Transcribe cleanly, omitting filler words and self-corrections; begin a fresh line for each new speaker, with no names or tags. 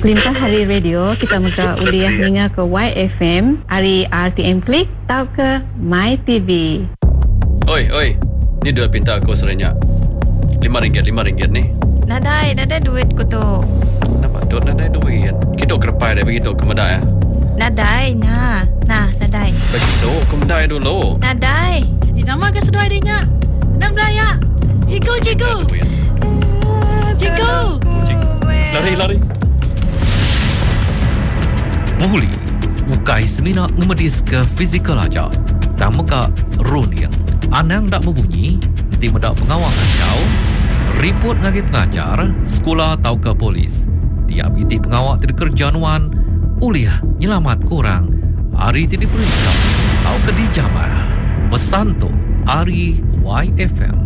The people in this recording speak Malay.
Limpah Hari Radio, kita muka uliah ninga ke YFM, hari RTM Klik, tau ke My TV.
Oi, ni duit pinta aku serenyak. RM5 ni.
Nadai duit ku tu.
Nampak tu nadai duit. Kita kerepai dah begitu ke medai.
Nadai, nah, nadai.
Begitu ke medai dulu.
Nadai.
Nama ke sedoi dia. Nang belaya. Cigu.
Lari.
Muli, ukai semina ngemedis ke fizikal aja. Tamu ka runia. Anang dak berbunyi, di medak pengawangan jauh. Report ngagi pengajar, sekolah atau ke polis. Tiap iti pengawal tidak kerjaan uliah nyelamat kurang. Hari tidak diperiksa, atau ke dijamah. Pesan tu, Ari YFM.